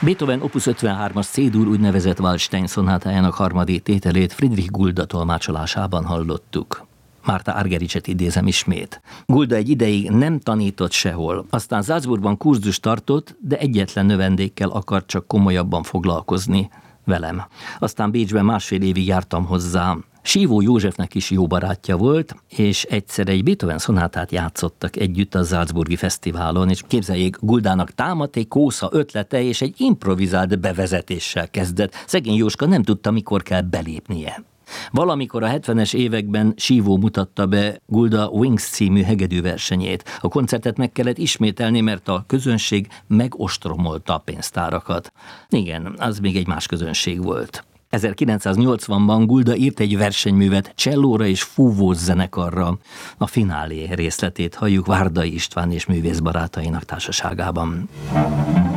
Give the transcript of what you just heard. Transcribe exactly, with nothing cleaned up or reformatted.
Beethoven opus ötvenhármas C-dur úgynevezett Waldstein szonátájának harmadik tételét Friedrich Gulda tolmácsolásában hallottuk. Márta Argericset idézem ismét. Gulda egy ideig nem tanított sehol, aztán Salzburgban kurzust tartott, de egyetlen növendékkel akart csak komolyabban foglalkozni, velem. Aztán Bécsben másfél évig jártam hozzá. Sívó Józsefnek is jó barátja volt, és egyszer egy Beethoven szonátát játszottak együtt a Salzburgi fesztiválon, és képzeljék, Guldának támadt egy kósza ötlete, és egy improvizált bevezetéssel kezdett. Szegény Jóska nem tudta, mikor kell belépnie. Valamikor a hetvenes években Sívó mutatta be Gulda Wings című hegedűversenyét. A koncertet meg kellett ismételni, mert a közönség megostromolta a pénztárakat. Igen, az még egy más közönség volt. ezerkilencszáznyolcvanban Gulda írt egy versenyművet csellóra és fúvós zenekarra. A finálé részletét halljuk Várdai István és művészbarátainak társaságában.